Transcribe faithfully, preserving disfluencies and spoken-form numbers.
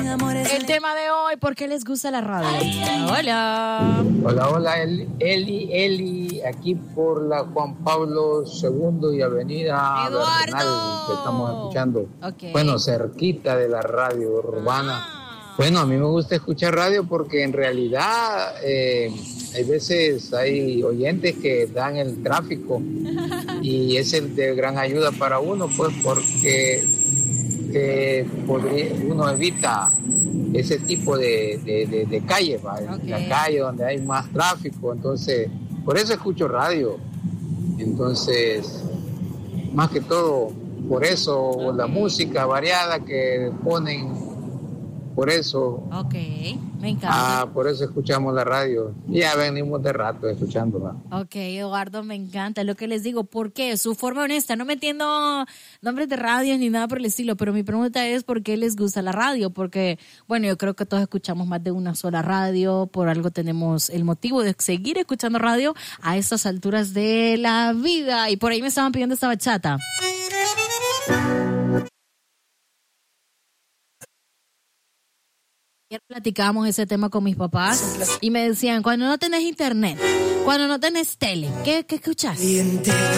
El tema de hoy, ¿por qué les gusta la radio? Hola. Hola, hola, Eli, Eli, Eli, aquí por la Juan Pablo segundo y Avenida Bernal, que estamos escuchando. Okay. Bueno, cerquita de la radio urbana. Ah. Bueno, a mí me gusta escuchar radio porque en realidad eh, hay veces hay oyentes que dan el tráfico y es el de gran ayuda para uno, pues porque eh, podría, uno evita ese tipo de, de, de, de calle, ¿va? Okay. La calle donde hay más tráfico, entonces por eso escucho radio. Entonces, más que todo por eso, okay. La música variada que ponen, por eso. Ok, me encanta. Ah, por eso escuchamos la radio. Ya venimos de rato escuchándola. Ok, Eduardo, me encanta lo que les digo. ¿Por qué? Su forma honesta. No me entiendo nombres de radio ni nada por el estilo, pero mi pregunta es ¿por qué les gusta la radio? Porque, bueno, yo creo que todos escuchamos más de una sola radio. Por algo tenemos el motivo de seguir escuchando radio a estas alturas de la vida. Y por ahí me estaban pidiendo esta bachata. Ayer platicábamos ese tema con mis papás y me decían, cuando no tenés internet, cuando no tenés tele, ¿qué, qué escuchás?